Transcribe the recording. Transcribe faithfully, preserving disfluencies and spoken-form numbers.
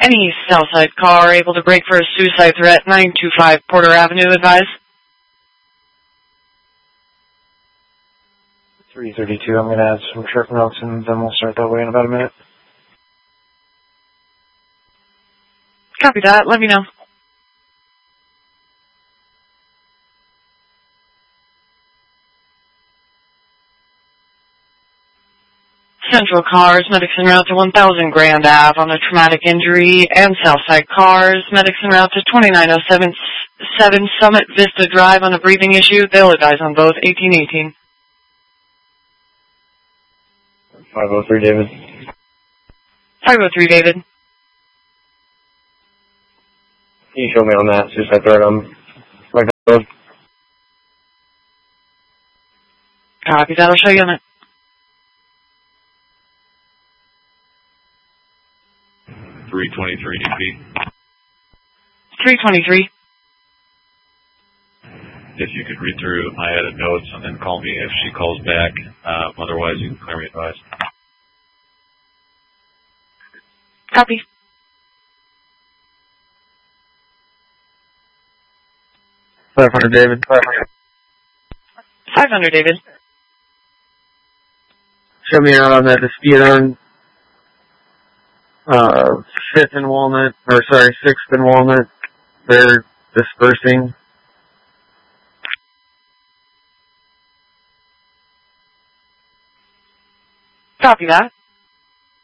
Any Southside car able to brake for a suicide threat, nine two five Porter Avenue, advise. three thirty-two, I'm going to add some trip notes and then we'll start that way in about a minute. Copy that, let me know. Central Cars, medics en route to one thousand Grand Ave on a traumatic injury, and Southside Cars, medics en route to twenty-nine oh seven Summit Vista Drive on a breathing issue. They'll advise on both, eighteen eighteen. five oh three, David. five oh three, David. Can you show me on that suicide threat on my road? Copy that, I'll show you on it. three twenty-three, D P. three twenty-three. If you could read through my edit notes and then call me if she calls back. Um, otherwise, you can clear me advice. Copy. five hundred, David. five hundred. five hundred, David. Show me out on that dispute on uh, fifth and Walnut, or sorry, sixth and Walnut. They're dispersing. Copy that.